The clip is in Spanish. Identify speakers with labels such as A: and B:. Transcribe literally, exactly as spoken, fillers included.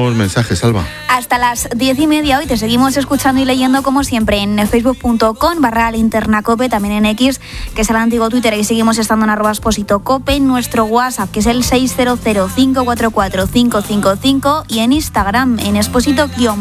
A: tenemos mensajes, Alba.
B: Hasta las diez y media hoy te seguimos escuchando y leyendo como siempre en facebook punto com barra linterna cope, también en X, que es el antiguo Twitter, y seguimos estando en arroba Expósito Cope, en nuestro WhatsApp, que es el seis cero cero, cinco cuatro cuatro, cinco cinco cinco, y en Instagram en Expósito